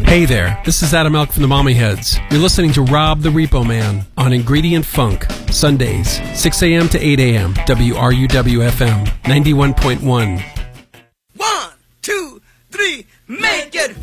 Hey there, this is Adam Elk from the Mommy Heads. You're listening to Rob the Repo Man on Ingredient Funk, Sundays, 6 a.m. to 8 a.m., WRUW-FM, 91.1.